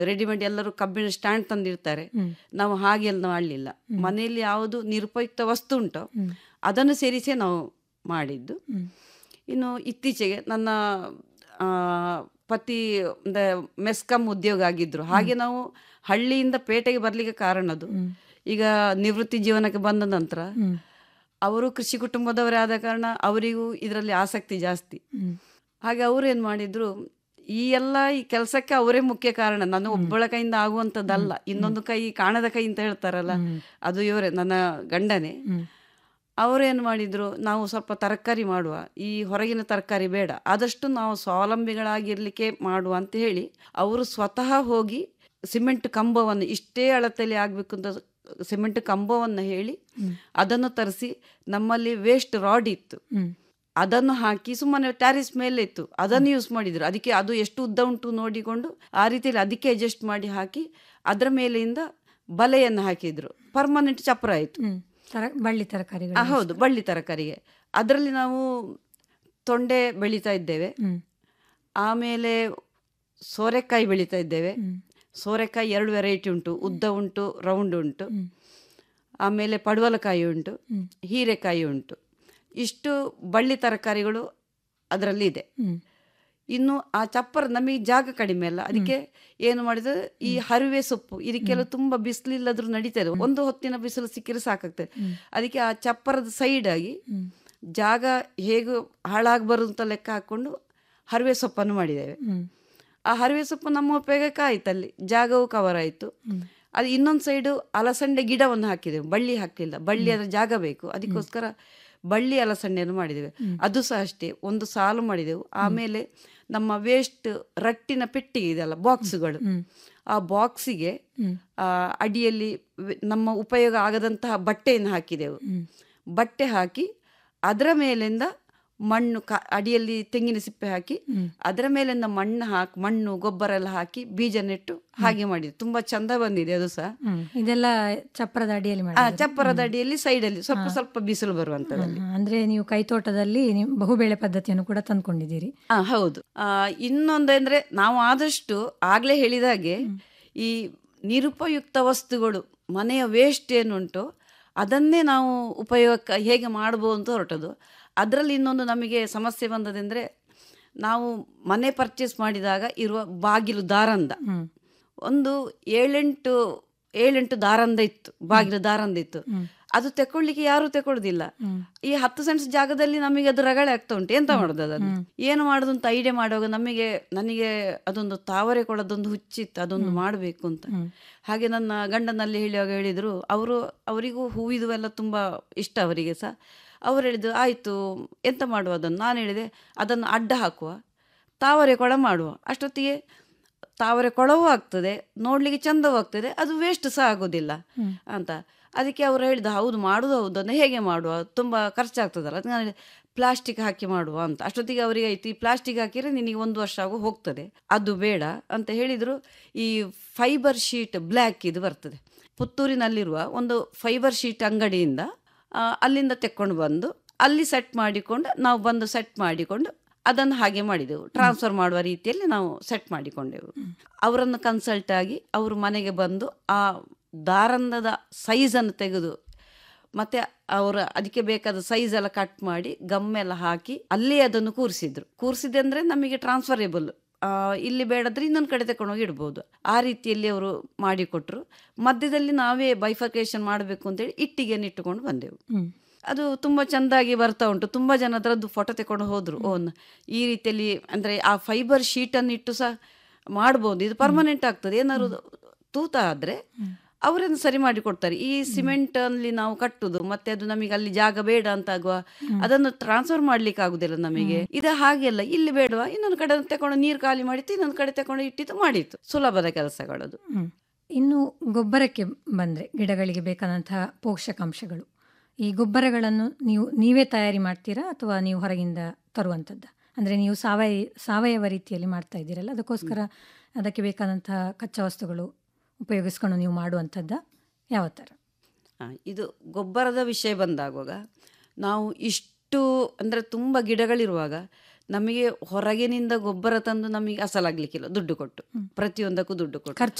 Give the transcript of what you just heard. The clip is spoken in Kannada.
ರೆಡಿಮೇಡ್ ಎಲ್ಲರೂ ಕಬ್ಬಿಣ ಸ್ಟ್ಯಾಂಡ್ ತಂದಿರ್ತಾರೆ. ನಾವು ಹಾಗೆಲ್ಲ ಮಾಡಲಿಲ್ಲ. ಮನೆಯಲ್ಲಿ ಯಾವುದು ನಿರುಪಯುಕ್ತ ವಸ್ತು ಉಂಟೋ ಅದನ್ನು ಸೇರಿಸೇ ನಾವು ಮಾಡಿದ್ದು. ಇನ್ನು ಇತ್ತೀಚೆಗೆ ನನ್ನ ಪತಿ ಮೆಸ್ಕಾಂ ಉದ್ಯೋಗ ಆಗಿದ್ರು. ಹಾಗೆ ನಾವು ಹಳ್ಳಿಯಿಂದ ಪೇಟೆಗೆ ಬರ್ಲಿಕ್ಕೆ ಕಾರಣದು, ಈಗ ನಿವೃತ್ತಿ ಜೀವನಕ್ಕೆ ಬಂದ ನಂತರ ಅವರು ಕೃಷಿ ಕುಟುಂಬದವರೇ ಆದ ಕಾರಣ ಅವರಿಗೂ ಇದರಲ್ಲಿ ಆಸಕ್ತಿ ಜಾಸ್ತಿ. ಹಾಗೆ ಅವರು ಏನು ಮಾಡಿದ್ರು, ಈ ಕೆಲಸಕ್ಕೆ ಅವರೇ ಮುಖ್ಯ ಕಾರಣ. ನಾನು ಒಬ್ಬಳ ಕೈಯಿಂದ ಆಗುವಂಥದ್ದಲ್ಲ, ಇನ್ನೊಂದು ಕೈ ಕಾಣದ ಕೈ ಅಂತ ಹೇಳ್ತಾರಲ್ಲ, ಅದು ಇವರೇ, ನನ್ನ ಗಂಡನೇ. ಅವರೇನು ಮಾಡಿದ್ರು, ನಾವು ಸ್ವಲ್ಪ ತರಕಾರಿ ಮಾಡುವ, ಈ ಹೊರಗಿನ ತರಕಾರಿ ಬೇಡ, ಆದಷ್ಟು ನಾವು ಸ್ವಾವಲಂಬಿಗಳಾಗಿರ್ಲಿಕ್ಕೆ ಮಾಡುವ ಅಂತ ಹೇಳಿ ಅವರು ಸ್ವತಃ ಹೋಗಿ ಸಿಮೆಂಟ್ ಕಂಬವನ್ನು, ಇಷ್ಟೇ ಅಳತೆಯಲ್ಲಿ ಆಗಬೇಕು ಅಂತ ಸಿಮೆಂಟ್ ಕಂಬವನ್ನು ಹೇಳಿ ಅದನ್ನು ತರಿಸಿ, ನಮ್ಮಲ್ಲಿ ವೇಸ್ಟ್ ರಾಡ್ ಇತ್ತು ಅದನ್ನು ಹಾಕಿ, ಸುಮ್ಮನೆ ಟ್ಯಾರಿಸ್ ಮೇಲೆ ಇತ್ತು ಅದನ್ನು ಯೂಸ್ ಮಾಡಿದ್ರು. ಅದಕ್ಕೆ ಅದು ಎಷ್ಟು ಉದ್ದ ಉಂಟು ನೋಡಿಕೊಂಡು ಆ ರೀತಿಯಲ್ಲಿ ಅದಕ್ಕೆ ಅಡ್ಜಸ್ಟ್ ಮಾಡಿ ಹಾಕಿ ಅದರ ಮೇಲೆಯಿಂದ ಬಲೆಯನ್ನು ಹಾಕಿದ್ರು. ಪರ್ಮನೆಂಟ್ ಚಪ್ರ ಆಯಿತು. ಬಳ್ಳಿ ತರಕಾರಿ, ಹೌದು, ಬಳ್ಳಿ ತರಕಾರಿಗೆ. ಅದರಲ್ಲಿ ನಾವು ತೊಂಡೆ ಬೆಳೀತಾ ಇದ್ದೇವೆ, ಆಮೇಲೆ ಸೋರೆಕಾಯಿ ಬೆಳೀತಾ ಇದ್ದೇವೆ. ಸೋರೆಕಾಯಿ 2 ವೆರೈಟಿ ಉಂಟು, ಉದ್ದ ಉಂಟು, ರೌಂಡ್ ಉಂಟು. ಆಮೇಲೆ ಪಡವಲಕಾಯಿ ಉಂಟು, ಹೀರೆಕಾಯಿ ಉಂಟು. ಇಷ್ಟು ಬಳ್ಳಿ ತರಕಾರಿಗಳು ಅದರಲ್ಲಿ ಇದೆ. ಇನ್ನು ಆ ಚಪ್ಪರ ನಮಗೆ ಜಾಗ ಕಡಿಮೆ ಅಲ್ಲ, ಅದಕ್ಕೆ ಏನು ಮಾಡಿದ್ರೆ ಈ ಹರಿವೆ ಸೊಪ್ಪು, ಇದಕ್ಕೆಲ್ಲ ತುಂಬ ಬಿಸಿಲಿಲ್ಲದ್ರೂ ನಡೀತದೆ, ಒಂದು ಹೊತ್ತಿನ ಬಿಸಿಲು ಸಿಕ್ಕಿದ್ರೆ ಸಾಕಾಗ್ತದೆ. ಅದಕ್ಕೆ ಆ ಚಪ್ಪರದ ಸೈಡ್ ಆಗಿ ಜಾಗ ಹೇಗೆ ಹಾಳಾಗಬಾರ್ದು ಅಂತ ಲೆಕ್ಕ ಹಾಕ್ಕೊಂಡು ಹರಿವೆ ಸೊಪ್ಪನ್ನು ಮಾಡಿದ್ದೇವೆ. ಆ ಹರಿವೆ ಸೊಪ್ಪು ನಮ್ಮ ಉಪಯೋಗಕ್ಕೆ ಆಯ್ತು, ಅಲ್ಲಿ ಜಾಗವು ಕವರ್ ಆಯಿತು. ಅದು ಇನ್ನೊಂದು ಸೈಡು ಅಲಸಂಡೆ ಗಿಡವನ್ನು ಹಾಕಿದೆವು, ಬಳ್ಳಿ ಹಾಕಲಿಲ್ಲ, ಬಳ್ಳಿ ಅದರ ಜಾಗ ಬೇಕು, ಅದಕ್ಕೋಸ್ಕರ ಬಳ್ಳಿ ಅಲಸಂಡೆಯನ್ನು ಮಾಡಿದ್ದೇವೆ. ಅದು ಸಹ ಅಷ್ಟೇ, ಒಂದು ಸಾಲು ಮಾಡಿದೆವು. ಆಮೇಲೆ ನಮ್ಮ ವೇಸ್ಟ್ ರಟ್ಟಿನ ಪೆಟ್ಟಿಗೆ ಇದೆಲ್ಲ, ಬಾಕ್ಸ್ಗಳು, ಆ ಬಾಕ್ಸಿಗೆ ಅಡಿಯಲ್ಲಿ ನಮ್ಮ ಉಪಯೋಗ ಆಗದಂತಹ ಬಟ್ಟೆಯನ್ನು ಹಾಕಿದೆವು. ಬಟ್ಟೆ ಹಾಕಿ ಅದರ ಮೇಲಿಂದ ಮಣ್ಣು, ಅಡಿಯಲ್ಲಿ ತೆಂಗಿನ ಸಿಪ್ಪೆ ಹಾಕಿ ಅದರ ಮೇಲಿಂದ ಮಣ್ಣು ಗೊಬ್ಬರ ಎಲ್ಲ ಹಾಕಿ ಬೀಜ ನೆಟ್ಟು ಹಾಗೆ ಮಾಡಿದ್ರು. ತುಂಬಾ ಚಂದ ಬಂದಿದೆ ಅದು ಸಹ. ಇದೆಲ್ಲ ಚಪ್ಪರದ ಅಡಿಯಲ್ಲಿ, ಚಪ್ಪರದ ಅಡಿಯಲ್ಲಿ ಸೈಡಲ್ಲಿ ಸ್ವಲ್ಪ ಸ್ವಲ್ಪ ಬಿಸಿಲು ಬರುವಂತದಲ್ಲಿ. ಅಂದ್ರೆ ನೀವು ಕೈತೋಟದಲ್ಲಿ ಬಹುಬೇಳೆ ಪದ್ಧತಿಯನ್ನು ಕೂಡ ತಂದ್ಕೊಂಡಿದ್ದೀರಿ. ಹೌದು. ಇನ್ನೊಂದಂದ್ರೆ ನಾವು ಆದಷ್ಟು ಆಗ್ಲೇ ಹೇಳಿದಾಗೆ ಈ ನಿರುಪಯುಕ್ತ ವಸ್ತುಗಳು, ಮನೆಯ ವೇಸ್ಟ್ ಏನುಂಟು ಅದನ್ನೇ ನಾವು ಉಪಯೋಗ ಹೇಗೆ ಮಾಡ್ಬೋದು ಅಂತ ಹೊರಟದು. ಅದರಲ್ಲಿ ಇನ್ನೊಂದು ನಮಗೆ ಸಮಸ್ಯೆ ಬಂದದೆಂದರೆ, ನಾವು ಮನೆ ಪರ್ಚೇಸ್ ಮಾಡಿದಾಗ ಇರುವ ಬಾಗಿಲು ದಾರಂದ ಒಂದು 7-8 ದಾರಂದ ಇತ್ತು, ಬಾಗಿಲು ದಾರಂದ ಇತ್ತು. ಅದು ತಕೊಳ್ಳಿಕ್ಕೆ ಯಾರು ತಕೊಳ್ಳುದಿಲ್ಲ. ಈ 10 ಸೆಂಟ್ಸ್ ಜಾಗದಲ್ಲಿ ನಮಗೆ ಅದು ರಗಳೆ ಆಗ್ತಾ ಉಂಟು, ಎಂತ ಮಾಡೋದು, ಅದನ್ನು ಏನು ಮಾಡೋದು ಅಂತ ಐಡಿಯಾ ಮಾಡುವಾಗ ನನಗೆ ಅದೊಂದು ತಾವರೆ ಕೊಡೋದೊಂದು ಹುಚ್ಚಿತ್ತು, ಅದೊಂದು ಮಾಡಬೇಕು ಅಂತ. ಹಾಗೆ ನನ್ನ ಗಂಡನಲ್ಲಿ ಹೇಳುವಾಗ ಹೇಳಿದರು, ಅವರಿಗೂ ಹೂವಿದು ಎಲ್ಲ ತುಂಬ ಇಷ್ಟ, ಅವರಿಗೆ ಸಹ. ಅವರು ಹೇಳಿದ್ರು, ಆಯಿತು ಎಂತ ಮಾಡುವ ಅದನ್ನು. ನಾನು ಹೇಳಿದೆ, ಅದನ್ನು ಅಡ್ಡ ಹಾಕುವ, ತಾವರೆ ಕೊಳ ಮಾಡುವ. ಅಷ್ಟೊತ್ತಿಗೆ ತಾವರೆ ಕೊಳವೂ ಆಗ್ತದೆ, ನೋಡಲಿಕ್ಕೆ ಚಂದವೂ ಆಗ್ತದೆ, ಅದು ವೇಸ್ಟ್ ಸಹ ಆಗೋದಿಲ್ಲ ಅಂತ. ಅದಕ್ಕೆ ಅವರು ಹೇಳಿದ, ಹೌದು ಮಾಡೋದು ಹೌದು, ಅದನ್ನು ಹೇಗೆ ಮಾಡುವ, ತುಂಬ ಖರ್ಚಾಗ್ತದಲ್ಲ. ಅದಕ್ಕೆ ನಾನು ಪ್ಲಾಸ್ಟಿಕ್ ಹಾಕಿ ಮಾಡುವ ಅಂತ. ಅಷ್ಟೊತ್ತಿಗೆ ಅವರಿಗೆ ಆಯಿತು, ಈ ಪ್ಲಾಸ್ಟಿಕ್ ಹಾಕಿದರೆ ನಿನಗೆ 1 ವರ್ಷ ಆಗು ಹೋಗ್ತದೆ, ಅದು ಬೇಡ ಅಂತ ಹೇಳಿದರು. ಈ ಫೈಬರ್ ಶೀಟ್ ಬ್ಲ್ಯಾಕ್ ಇದು ಬರ್ತದೆ, ಪುತ್ತೂರಿನಲ್ಲಿರುವ ಒಂದು ಫೈಬರ್ ಶೀಟ್ ಅಂಗಡಿಯಿಂದ ಅಲ್ಲಿಂದ ತೆಕ್ಕೊಂಡು ಬಂದು ಅಲ್ಲಿ ಸೆಟ್ ಮಾಡಿಕೊಂಡು, ನಾವು ಬಂದು ಸೆಟ್ ಮಾಡಿಕೊಂಡು ಅದನ್ನು ಹಾಗೆ ಮಾಡಿದೆವು. ಟ್ರಾನ್ಸ್ಫರ್ ಮಾಡುವ ರೀತಿಯಲ್ಲಿ ನಾವು ಸೆಟ್ ಮಾಡಿಕೊಂಡೆವು. ಅವರನ್ನು ಕನ್ಸಲ್ಟ್ ಆಗಿ ಅವರು ಮನೆಗೆ ಬಂದು ಆ ದಾರಂದದ ಸೈಜನ್ನು ತೆಗೆದು, ಮತ್ತು ಅದಕ್ಕೆ ಬೇಕಾದ ಸೈಜ್ ಎಲ್ಲ ಕಟ್ ಮಾಡಿ ಗಮ್ಮೆಲ್ಲ ಹಾಕಿ ಅಲ್ಲೇ ಅದನ್ನು ಕೂರಿಸಿದೆ. ಅಂದರೆ ನಮಗೆ ಟ್ರಾನ್ಸ್ಫರೇಬಲ್, ಇಲ್ಲಿ ಬೇಡದ್ರೆ ಇನ್ನೊಂದು ಕಡೆ ತಗೊಂಡೋಗಿ ಇಡ್ಬೋದು. ಆ ರೀತಿಯಲ್ಲಿ ಅವರು ಮಾಡಿಕೊಟ್ರು. ಮಧ್ಯದಲ್ಲಿ ನಾವೇ ಬೈಫರ್ಕೇಶನ್ ಮಾಡಬೇಕು ಅಂತೇಳಿ ಇಟ್ಟಿಗೆಯನ್ನು ಇಟ್ಟುಕೊಂಡು ಬಂದೆವು. ಅದು ತುಂಬ ಚೆಂದಾಗಿ ಬರ್ತಾ ಉಂಟು. ತುಂಬ ಜನ ಅದರದ್ದು ಫೋಟೋ ತಗೊಂಡು ಹೋದರು. ಈ ರೀತಿಯಲ್ಲಿ ಅಂದರೆ ಆ ಫೈಬರ್ ಶೀಟನ್ನು ಇಟ್ಟು ಸಹ ಮಾಡ್ಬೋದು, ಇದು ಪರ್ಮನೆಂಟ್ ಆಗ್ತದೆ. ಏನಾದ್ರು ತೂತ ಆದರೆ ಅವರನ್ನು ಸರಿ ಮಾಡಿ ಕೊಡ್ತಾರೆ. ಈ ಸಿಮೆಂಟ್ ಅಲ್ಲಿ ನಾವು ಕಟ್ಟುದು, ಮತ್ತೆ ಅದು ನಮಗೆ ಅಲ್ಲಿ ಜಾಗ ಬೇಡ ಅಂತ ಆಗುವ, ಅದನ್ನು ಟ್ರಾನ್ಸ್ಫರ್ ಮಾಡ್ಲಿಕ್ಕೆ ಆಗುದಿಲ್ಲ ನಮಗೆ. ಇದು ಹಾಗೆಲ್ಲ, ಇಲ್ಲಿ ಬೇಡವಾ ಇನ್ನೊಂದು ಕಡೆ ತಕೊಂಡು ನೀರು ಖಾಲಿ ಮಾಡಿತ್ತು, ಇನ್ನೊಂದು ಕಡೆ ತಕೊಂಡು ಇಟ್ಟಿತ್ತು, ಮಾಡಿತ್ತು, ಸುಲಭದ ಕೆಲಸಗಳದು. ಇನ್ನು ಗೊಬ್ಬರಕ್ಕೆ ಬಂದ್ರೆ, ಗಿಡಗಳಿಗೆ ಬೇಕಾದಂತಹ ಪೋಷಕಾಂಶಗಳು, ಈ ಗೊಬ್ಬರಗಳನ್ನು ನೀವೇ ತಯಾರಿ ಮಾಡ್ತೀರಾ ಅಥವಾ ನೀವು ಹೊರಗಿಂದ ತರುವಂಥದ್ದು? ಅಂದರೆ ನೀವು ಸಾವಯವ ರೀತಿಯಲ್ಲಿ ಮಾಡ್ತಾ ಇದ್ದೀರಲ್ಲ, ಅದಕ್ಕೋಸ್ಕರ ಅದಕ್ಕೆ ಬೇಕಾದಂತಹ ಕಚ್ಚಾ ವಸ್ತುಗಳು ಉಪಯೋಗಿಸ್ಕೊಂಡು ನೀವು ಮಾಡುವಂಥದ್ದು ಯಾವ ಥರ? ಇದು ಗೊಬ್ಬರದ ವಿಷಯ ಬಂದಾಗುವಾಗ ನಾವು ಇಷ್ಟು ಅಂದರೆ ತುಂಬ ಗಿಡಗಳಿರುವಾಗ ನಮಗೆ ಹೊರಗಿನಿಂದ ಗೊಬ್ಬರ ತಂದು ನಮಗೆ ಅಸಲಾಗ್ಲಿಕ್ಕಿಲ್ಲ, ದುಡ್ಡು ಕೊಟ್ಟು, ಪ್ರತಿಯೊಂದಕ್ಕೂ ದುಡ್ಡು ಕೊಟ್ಟು.